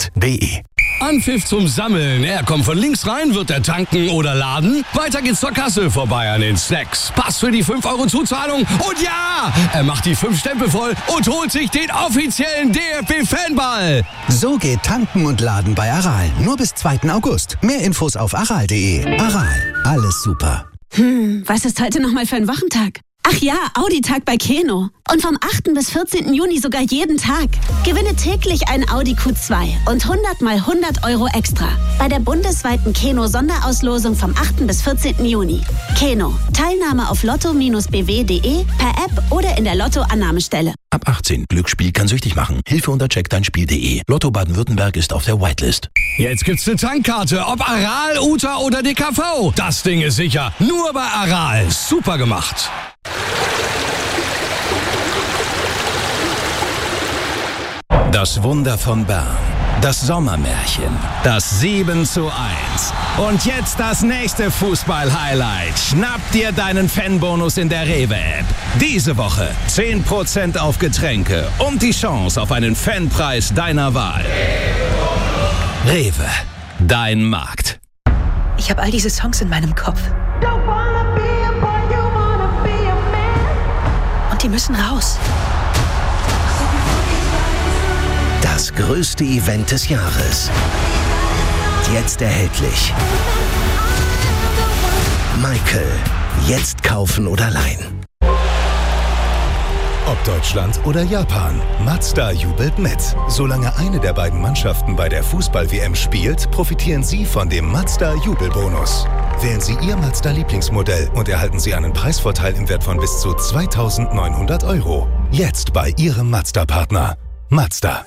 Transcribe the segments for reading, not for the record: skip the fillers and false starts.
aral.de. Anpfiff zum Sammeln. Er kommt von links rein, wird er tanken oder laden. Weiter geht's zur Kasse, vorbei an den Snacks. Pass für die 5 € Zuzahlung. Und ja, er macht die 5 Stempel voll und holt sich den offiziellen DFB-Fanball. So geht tanken und laden bei Aral. Nur bis 2. August. Mehr Infos auf aral.de. Aral. Alles super. Was ist heute nochmal für ein Wochentag? Ach ja, Audi-Tag bei Keno. Und vom 8. bis 14. Juni sogar jeden Tag. Gewinne täglich ein Audi Q2 und 100 mal 100 € extra. Bei der bundesweiten Keno-Sonderauslosung vom 8. bis 14. Juni. Keno. Teilnahme auf lotto-bw.de, per App oder in der Lotto-Annahmestelle. Ab 18. Glücksspiel kann süchtig machen. Hilfe unter checkdeinspiel.de. Lotto Baden-Württemberg ist auf der Whitelist. Jetzt gibt's eine Tankkarte, ob Aral, UTA oder DKV. Das Ding ist sicher. Nur bei Aral. Super gemacht. Das Wunder von Bern. Das Sommermärchen. Das 7:1. Und jetzt das nächste Fußball-Highlight. Schnapp dir deinen Fanbonus in der Rewe-App. Diese Woche 10% auf Getränke und die Chance auf einen Fanpreis deiner Wahl. Rewe. Dein Markt. Ich habe all diese Songs in meinem Kopf. Und die müssen raus. Das größte Event des Jahres. Jetzt erhältlich. Michael. Jetzt kaufen oder leihen. Ob Deutschland oder Japan, Mazda jubelt mit. Solange eine der beiden Mannschaften bei der Fußball-WM spielt, profitieren Sie von dem Mazda-Jubelbonus. Wählen Sie Ihr Mazda-Lieblingsmodell und erhalten Sie einen Preisvorteil im Wert von bis zu 2.900 €. Jetzt bei Ihrem Mazda-Partner. Mazda.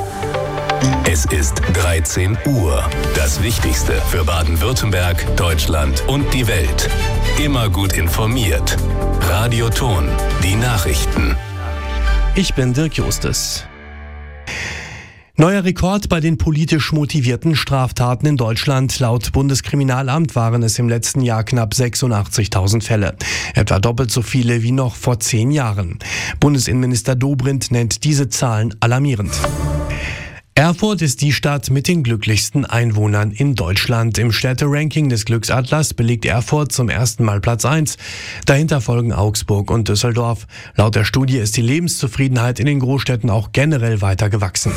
Es ist 13 Uhr. Das Wichtigste für Baden-Württemberg, Deutschland und die Welt. Immer gut informiert. Radio Ton, die Nachrichten. Ich bin Dirk Justus. Neuer Rekord bei den politisch motivierten Straftaten in Deutschland. Laut Bundeskriminalamt waren es im letzten Jahr knapp 86.000 Fälle. Etwa doppelt so viele wie noch vor 10 Jahren. Bundesinnenminister Dobrindt nennt diese Zahlen alarmierend. Erfurt ist die Stadt mit den glücklichsten Einwohnern in Deutschland. Im Städteranking des Glücksatlas belegt Erfurt zum ersten Mal Platz 1. Dahinter folgen Augsburg und Düsseldorf. Laut der Studie ist die Lebenszufriedenheit in den Großstädten auch generell weiter gewachsen.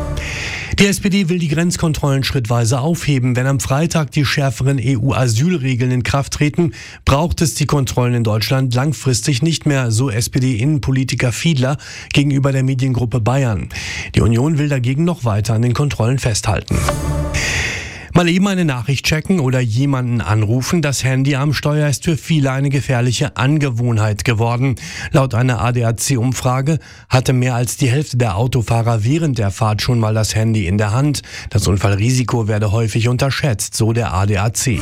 Die SPD will die Grenzkontrollen schrittweise aufheben. Wenn am Freitag die schärferen EU-Asylregeln in Kraft treten, braucht es die Kontrollen in Deutschland langfristig nicht mehr, so SPD-Innenpolitiker Fiedler gegenüber der Mediengruppe Bayern. Die Union will dagegen noch weiter an den Kontrollen festhalten. Mal eben eine Nachricht checken oder jemanden anrufen. Das Handy am Steuer ist für viele eine gefährliche Angewohnheit geworden. Laut einer ADAC-Umfrage hatte mehr als die Hälfte der Autofahrer während der Fahrt schon mal das Handy in der Hand. Das Unfallrisiko werde häufig unterschätzt, so der ADAC.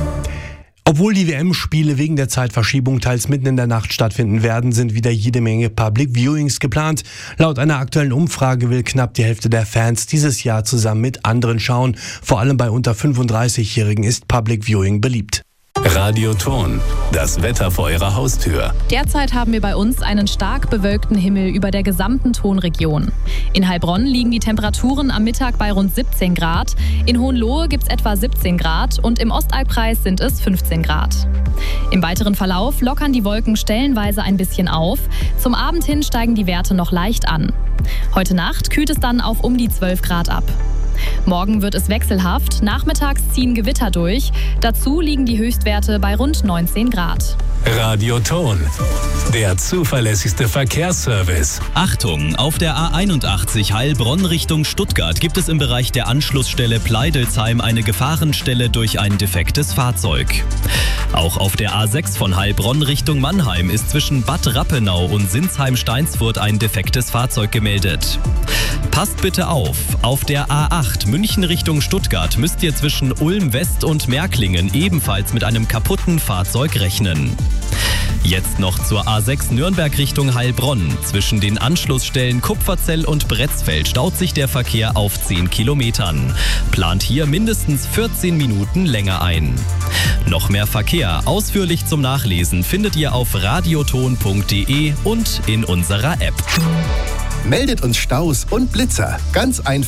Obwohl die WM-Spiele wegen der Zeitverschiebung teils mitten in der Nacht stattfinden werden, sind wieder jede Menge Public Viewings geplant. Laut einer aktuellen Umfrage will knapp die Hälfte der Fans dieses Jahr zusammen mit anderen schauen. Vor allem bei unter 35-Jährigen ist Public Viewing beliebt. Radio Ton, das Wetter vor Ihrer Haustür. Derzeit haben wir bei uns einen stark bewölkten Himmel über der gesamten Tonregion. In Heilbronn liegen die Temperaturen am Mittag bei rund 17 Grad. In Hohenlohe gibt es etwa 17 Grad und im Ostalbkreis sind es 15 Grad. Im weiteren Verlauf lockern die Wolken stellenweise ein bisschen auf. Zum Abend hin steigen die Werte noch leicht an. Heute Nacht kühlt es dann auf um die 12 Grad ab. Morgen wird es wechselhaft, nachmittags ziehen Gewitter durch. Dazu liegen die Höchstwerte bei rund 19 Grad. Radio Ton, der zuverlässigste Verkehrsservice. Achtung, auf der A81 Heilbronn Richtung Stuttgart gibt es im Bereich der Anschlussstelle Pleidelsheim eine Gefahrenstelle durch ein defektes Fahrzeug. Auch auf der A6 von Heilbronn Richtung Mannheim ist zwischen Bad Rappenau und Sinsheim-Steinsfurt ein defektes Fahrzeug gemeldet. Passt bitte auf der A8 München Richtung Stuttgart müsst ihr zwischen Ulm West und Märklingen ebenfalls mit einem kaputten Fahrzeug rechnen. Jetzt noch zur A6 Nürnberg Richtung Heilbronn. Zwischen den Anschlussstellen Kupferzell und Bretzfeld staut sich der Verkehr auf 10 Kilometern. Plant hier mindestens 14 Minuten länger ein. Noch mehr Verkehr ausführlich zum Nachlesen findet ihr auf radioton.de und in unserer App. Meldet uns Staus und Blitzer. Ganz einfach.